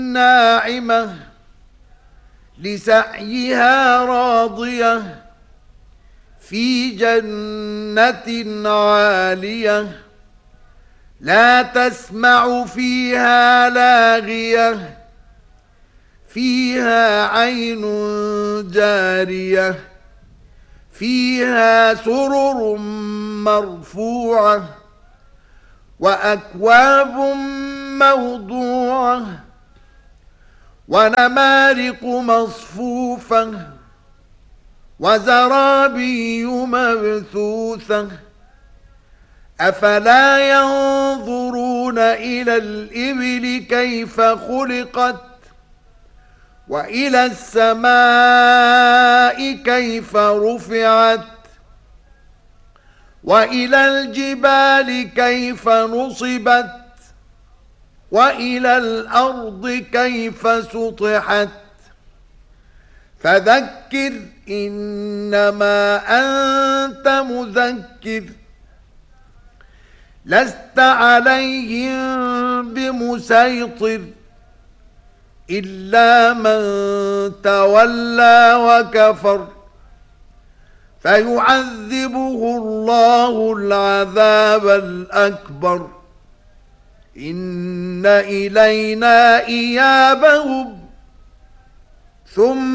ناعمة لسعيها راضية في جنة عالية لا تسمع فيها لاغية فيها عين جارية فيها سرر مرفوعة وأكواب موضوعة ونمارق مصفوفة وزرابي مبثوثة أفلا ينظرون إلى الإبل كيف خلقت وإلى السماء كيف رفعت وإلى الجبال كيف نصبت وإلى الأرض كيف سطحت فذكر إنما أنت مذكر لست عليهم بمسيطر إلا من تولى وكفر فيعذبه الله العذاب الأكبر إن إلينا إيابهم ثم